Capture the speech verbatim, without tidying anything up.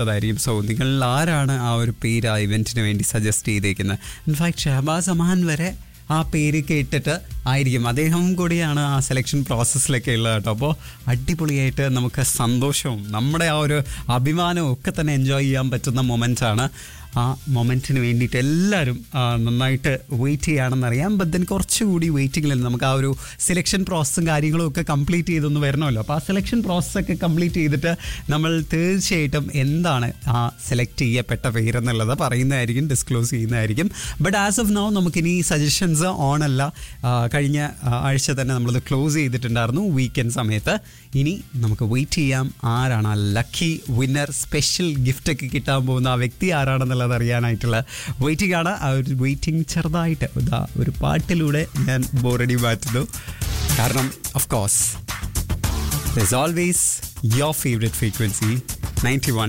അതായിരിക്കും. സോ നിങ്ങൾ ആരാണ് ആ ഒരു പേര് ആ ഇവൻറ്റിന് വേണ്ടി സജസ്റ്റ് ചെയ്തേക്കുന്നത്? ഇൻഫാക്ട് ഷഹബാസ് അമാൻ വരെ ആ പേര് കേട്ടിട്ട് ആയിരിക്കും, അദ്ദേഹം കൂടിയാണ് ആ സെലക്ഷൻ പ്രോസസ്സിലൊക്കെ ഉള്ളത് കേട്ടോ. അപ്പോൾ അടിപൊളിയായിട്ട് നമുക്ക് സന്തോഷവും നമ്മുടെ ആ ഒരു അഭിമാനവും ഒക്കെ തന്നെ എൻജോയ് ചെയ്യാൻ പറ്റുന്ന മൊമെൻറ്റാണ്. ആ മൊമെൻറ്റിന് വേണ്ടിയിട്ട് എല്ലാവരും നന്നായിട്ട് വെയിറ്റ് ചെയ്യുകയാണെന്നറിയാം. ബട്ട് ദെൻ കുറച്ചുകൂടി വെയിറ്റിങ്ങിൽ നമുക്ക് ആ ഒരു സെലക്ഷൻ പ്രോസസ്സും കാര്യങ്ങളും ഒക്കെ കംപ്ലീറ്റ് ചെയ്തൊന്ന് വരണമല്ലോ. അപ്പോൾ ആ സെലക്ഷൻ പ്രോസസ്സൊക്കെ കംപ്ലീറ്റ് ചെയ്തിട്ട് നമ്മൾ തീർച്ചയായിട്ടും എന്താണ് ആ സെലക്ട് ചെയ്യപ്പെട്ട പേരെന്നുള്ളത് പറയുന്നതായിരിക്കും, ഡിസ്ക്ലോസ് ചെയ്യുന്നതായിരിക്കും. ബട്ട് ആസ് ഓഫ് നൗ നമുക്കിനി സജഷൻസ് ഓൺ അല്ല. കഴിഞ്ഞ ആഴ്ച തന്നെ നമ്മളത് ക്ലോസ് ചെയ്തിട്ടുണ്ടായിരുന്നു വീക്കെൻഡ് സമയത്ത്. ഇനി നമുക്ക് വെയിറ്റ് ചെയ്യാം ആരാണ് ആ ലക്കി വിന്നർ, സ്പെഷ്യൽ ഗിഫ്റ്റൊക്കെ കിട്ടാൻ പോകുന്ന ആ വ്യക്തി ആരാണെന്നുള്ളത് അറിയാനായിട്ടുള്ള വെയിറ്റിംഗ് ആണ്. ആ ഒരു വെയിറ്റിംഗ് ചെറുതായിട്ട് ഇതാ ഒരു പാട്ടിലൂടെ ഞാൻ ബോറടി മാറ്റുന്നു. കാരണം of course there's always your favorite frequency ninety-one